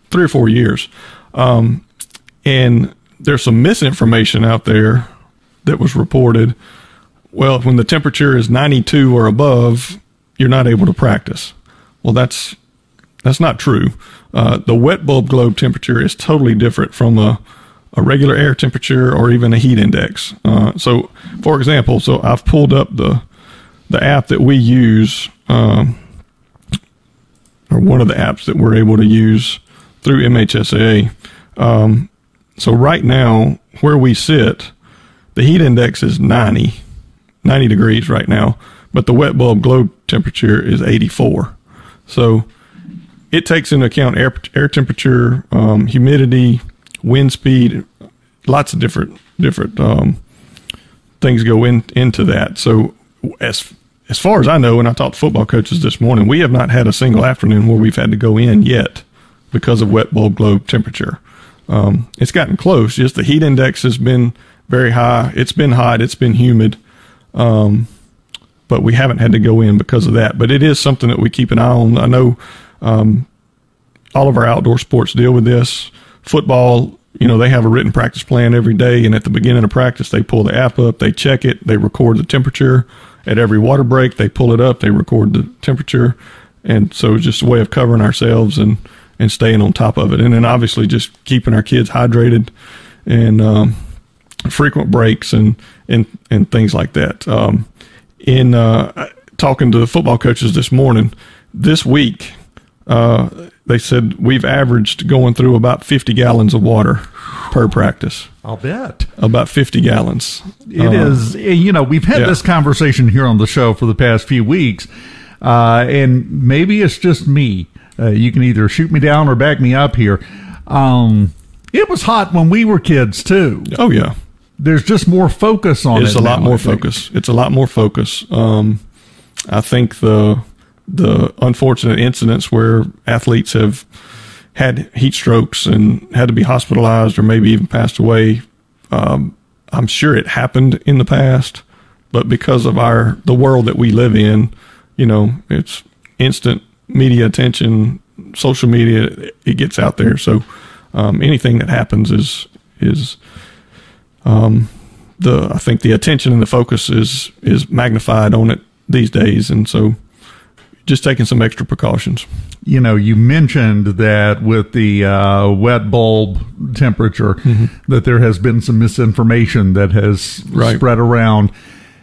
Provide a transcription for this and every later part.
3 or 4 years. And there's some misinformation out there that was reported. Well, when the temperature is 92 or above, you're not able to practice. Well, that's not true. The wet bulb globe temperature is totally different from a regular air temperature or even a heat index. So, for example, I've pulled up the app that we use, or one of the apps that we're able to use through MHSAA. So right now, where we sit, the heat index is 90 degrees right now, but the wet bulb globe temperature is 84. So it takes into account air temperature, humidity, wind speed, lots of different things go into that. So as far as I know, and I talked to football coaches this morning, we have not had a single afternoon where we've had to go in yet because of wet bulb globe temperature. It's gotten close. Just the heat index has been very high. It's been hot. It's been humid. But we haven't had to go in because of that. But it is something that we keep an eye on. I know all of our outdoor sports deal with this. Football, they have a written practice plan every day, and at the beginning of practice, they pull the app up, they check it, they record the temperature. At every water break, they pull it up, they record the temperature. And so it's just a way of covering ourselves and staying on top of it. And then obviously just keeping our kids hydrated and frequent breaks and things like that. In talking to the football coaches this morning, this week, they said we've averaged going through about 50 gallons of water per practice. I'll bet. About 50 gallons. It is, we've had this conversation here on the show for the past few weeks, and maybe it's just me. You can either shoot me down or back me up here. It was hot when we were kids, too. Oh, yeah. There's just more focus on it. It's a lot more focus. It's a lot more focus. I think the unfortunate incidents where athletes have had heat strokes and had to be hospitalized or maybe even passed away, I'm sure it happened in the past, but because of the world that we live in, it's instant media attention, social media, it gets out there. So anything that happens is I think the attention and the focus is magnified on it these days, and so just taking some extra precautions. You mentioned that with the wet bulb temperature, that there has been some misinformation that has spread around.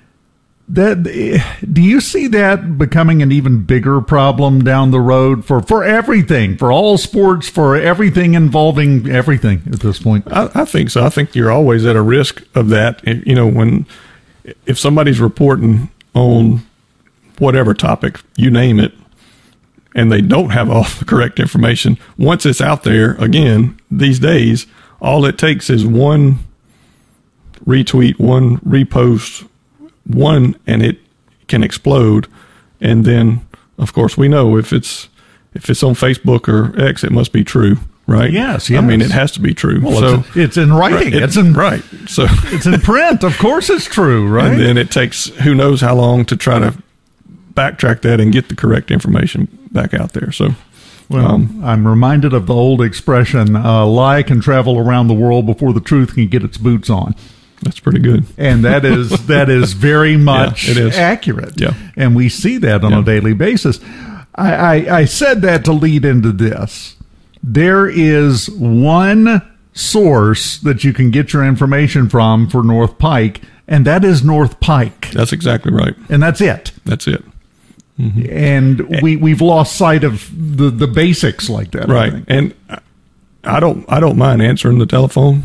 Do you see that becoming an even bigger problem down the road for everything, for all sports, for everything involving everything at this point? I think so. I think you're always at a risk of that. If somebody's reporting on whatever topic, you name it, and they don't have all the correct information, once it's out there, again, these days, all it takes is one retweet, one repost, and it can explode. And then, of course, we know if it's on Facebook or X, it must be true, right? Yes. I mean, it has to be true. Well, so it's in writing. Right. So it's in print. Of course, it's true, right? And then it takes who knows how long to try to backtrack that and get the correct information back out there. So, I'm reminded of the old expression: "A lie can travel around the world before the truth can get its boots on." That's pretty good. And that is very much accurate. Yeah. And we see that on a daily basis. I said that to lead into this. There is one source that you can get your information from for North Pike, and that is North Pike. That's exactly right. And that's it. That's it. Mm-hmm. And we've lost sight of the basics like that. Right. And I don't mind answering the telephone.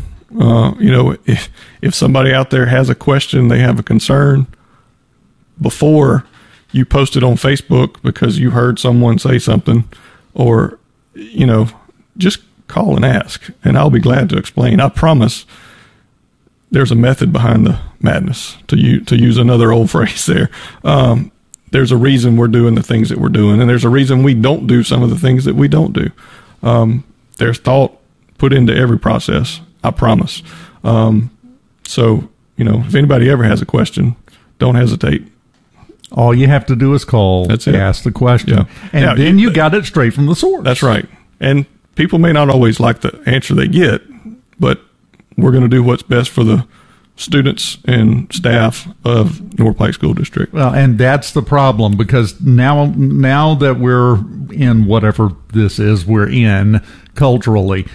If somebody out there has a question, they have a concern, before you post it on Facebook because you heard someone say something, or, just call and ask, and I'll be glad to explain. I promise there's a method behind the madness, to use another old phrase there. There's a reason we're doing the things that we're doing, and there's a reason we don't do some of the things that we don't do. There's thought put into every process, I promise. So, if anybody ever has a question, don't hesitate. All you have to do is call. That's it. Ask the question. Yeah. And then you got it straight from the source. That's right. And people may not always like the answer they get, but we're going to do what's best for the students and staff of North Pike School District. Well, and that's the problem, because now that we're in whatever this is we're in culturally,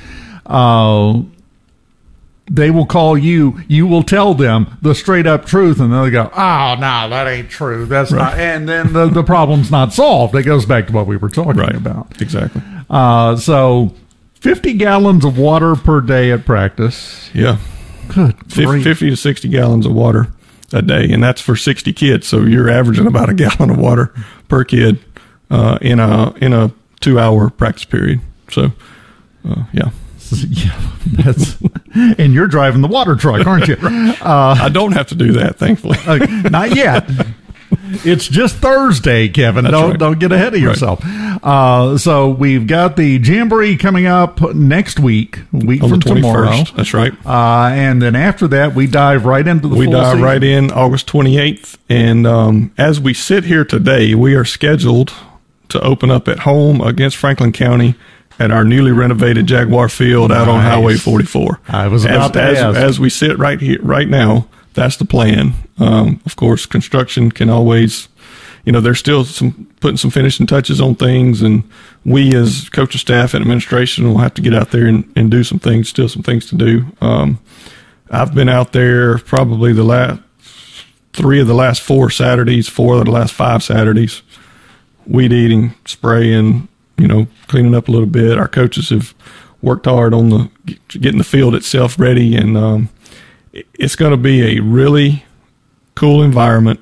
they will call you. You will tell them the straight up truth, and they'll go, "Oh no, that ain't true. That's right." not." And then the problem's not solved. It goes back to what we were talking about. Exactly. So 50 gallons of water per day at practice. Yeah. Good. 50 to 60 gallons of water a day, and that's for 60 kids. So you're averaging about a gallon of water per kid in a 2-hour practice period. So, yeah. Yeah, and you're driving the water truck, aren't you? I don't have to do that, thankfully. Not yet. It's just Thursday, Kevin. Don't get ahead of yourself. So we've got the Jamboree coming up next week On from the 21st. tomorrow. That's right. And then after that, we dive right into the full season. Right in August 28th. And as we sit here today, we are scheduled to open up at home against Franklin County at our newly renovated Jaguar Field out on Highway 44. I was about to ask. As we sit right here, right now, that's the plan. Of course, construction can always, there's still putting some finishing touches on things, and we as coaching staff and administration will have to get out there and do some things, still some things to do. I've been out there probably the last 3 of the last 4 Saturdays, 4 of the last 5 Saturdays, weed eating, spraying, cleaning up a little bit. Our coaches have worked hard on getting the field itself ready, and it's going to be a really cool environment.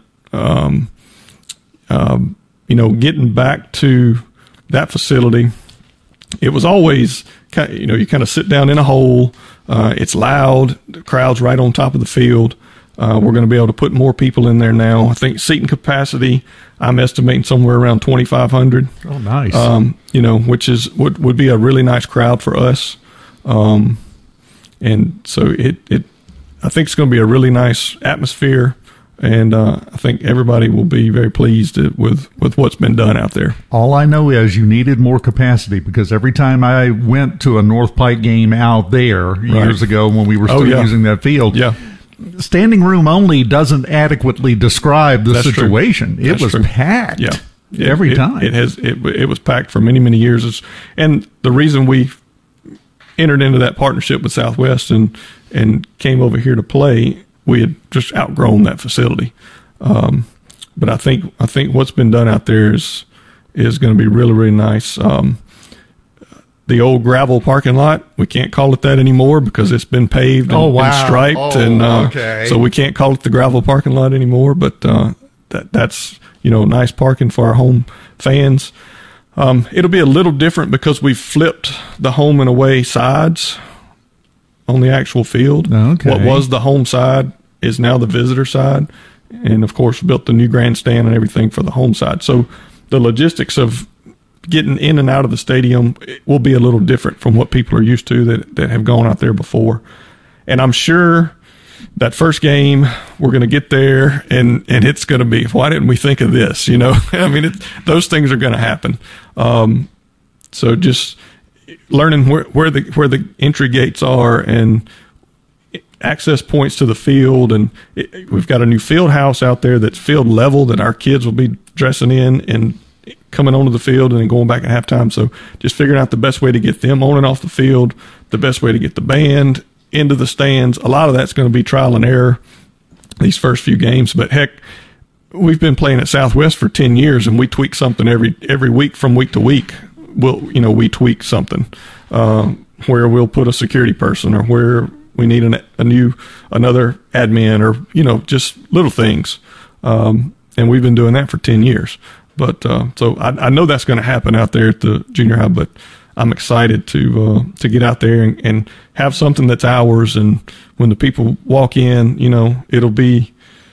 Getting back to that facility, it was always you kind of sit down in a hole. It's loud. The crowd's right on top of the field. We're going to be able to put more people in there now. I think seating capacity, I'm estimating somewhere around 2,500. Oh, nice. Which would be a really nice crowd for us. And so I think it's going to be a really nice atmosphere. And I think everybody will be very pleased with what's been done out there. All I know is you needed more capacity, because every time I went to a North Pike game out there years ago when we were still using that field, standing room only doesn't adequately describe the situation. It was packed every time. It was packed for many, many years. And the reason we entered into that partnership with Southwest and came over here to play, we had just outgrown that facility. But I think what's been done out there is going to be really, really nice. The old gravel parking lot, we can't call it that anymore because it's been paved and striped, so we can't call it the gravel parking lot anymore. But that's nice parking for our home fans. It'll be a little different because we've flipped the home and away sides on the actual field. Okay. What was the home side is now the visitor side, and of course built the new grandstand and everything for the home side. So the logistics of getting in and out of the stadium will be a little different from what people are used to that have gone out there before. And I'm sure that first game we're going to get there and it's going to be, why didn't we think of this? I mean, those things are going to happen. So just learning where the entry gates are and access points to the field, and we've got a new field house out there that's field level that our kids will be dressing in and coming onto the field and then going back at halftime. So just figuring out the best way to get them on and off the field, the best way to get the band into the stands. A lot of that's going to be trial and error these first few games, but heck, we've been playing at Southwest for 10 years and we tweak something every week from week to week. We tweak something where we'll put a security person, or where we need another admin, or just little things. And we've been doing that for 10 years. But so I know that's going to happen out there at the junior high. But I'm excited to get out there and have something that's ours. And when the people walk in, it'll be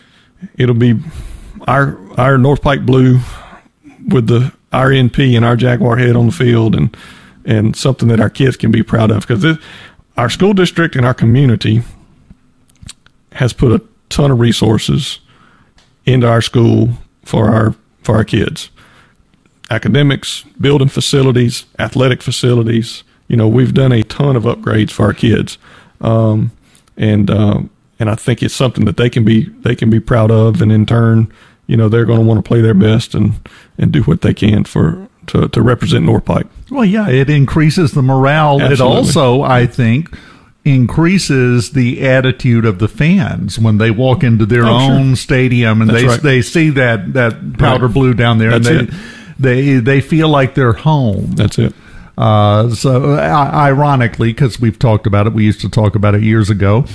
our North Pike blue with our NP and our Jaguar head on the field, and something that our kids can be proud of, because our school district and our community has put a ton of resources into our school for our kids. Academics, building facilities, athletic facilities, we've done a ton of upgrades for our kids, and I think it's something that they can be proud of, and in turn, they're going to want to play their best and do what they can to represent North Pike. Well, yeah, it increases the morale. Absolutely. It also, I think, increases the attitude of the fans when they walk into their own stadium and they see that powder blue down there. That's and they feel like they're home. That's it. So ironically, because we've talked about it, we used to talk about it years ago.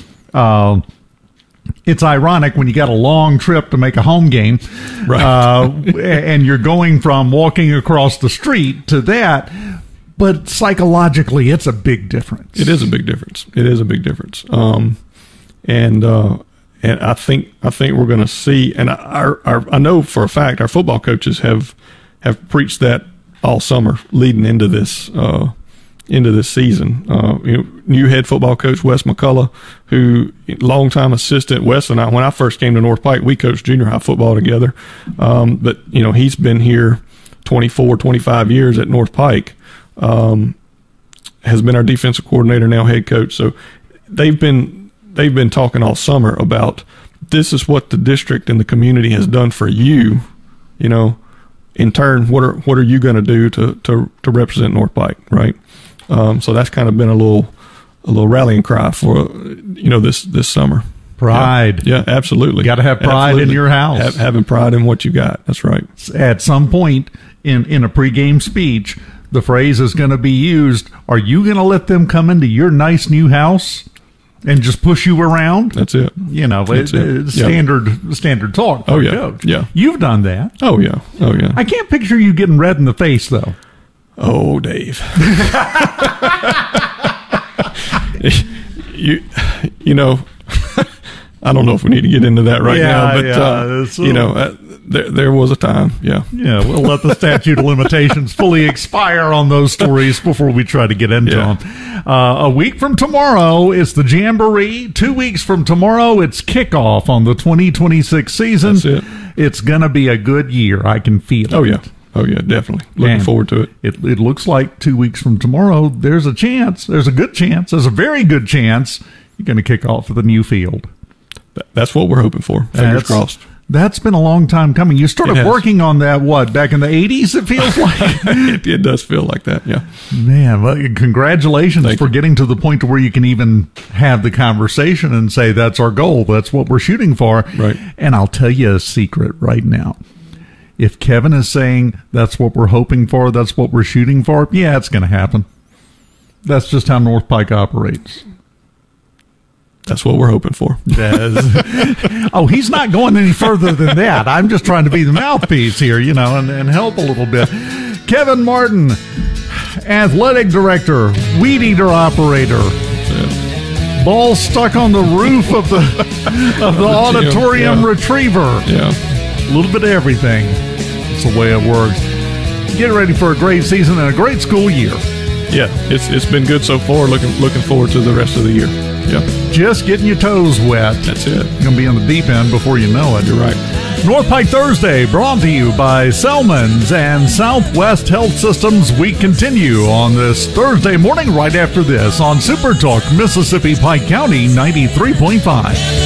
It's ironic when you got a long trip to make a home game, right? And you're going from walking across the street to that. But psychologically, it's a big difference. It is a big difference. And I think we're going to see. And I know for a fact our football coaches have preached that all summer leading into this season. New head football coach Wes McCullough, who longtime assistant Wes and I. When I first came to North Pike, we coached junior high football together. But he's been here 24, 25 years at North Pike. Has been our defensive coordinator, now head coach. So they've been talking all summer about this is what the district and the community has done for you. In turn, what are you going to do to represent North Pike, right? So that's kind of been a little rallying cry for this summer. Pride. Yeah, absolutely. Got to have pride in your house. Having pride in what you got. That's right. At some point in a pregame speech, the phrase is going to be used, are you going to let them come into your nice new house and just push you around? That's it. Standard talk. Oh, yeah. Coach. Yeah. You've done that. Oh, yeah. I can't picture you getting red in the face, though. Oh, Dave. I don't know if we need to get into that right now, but there was a time, yeah. Yeah, we'll let the statute of limitations fully expire on those stories before we try to get into them. A week from tomorrow, it's the Jamboree. 2 weeks from tomorrow, it's kickoff on the 2026 season. That's it. It's going to be a good year. I can feel it. Oh, yeah, definitely. Looking forward to it. It looks like 2 weeks from tomorrow, there's a chance. There's a good chance. There's a very good chance you're going to kick off with a new field. That's what we're hoping for. Fingers crossed. That's been a long time coming. You started working on that, back in the 80s, it feels like? It does feel like that, yeah. Man, well, congratulations for getting to the point to where you can even have the conversation and say, that's our goal. That's what we're shooting for. Right. And I'll tell you a secret right now. If Kevin is saying that's what we're hoping for, that's what we're shooting for, yeah, it's going to happen. That's just how North Pike operates. That's what we're hoping for. Oh, he's not going any further than that. I'm just trying to be the mouthpiece here, and help a little bit. Kevin Martin, athletic director, weed eater operator. Ball stuck on the roof of the auditorium retriever. Yeah. A little bit of everything. It's the way it works. Get ready for a great season and a great school year. Yeah, it's been good so far. Looking forward to the rest of the year. Yeah. Just getting your toes wet. That's it. You're going to be on the deep end before you know it. You're right. North Pike Thursday brought to you by Selman's and Southwest Health Systems. We continue on this Thursday morning right after this on Super Talk Mississippi Pike County 93.5.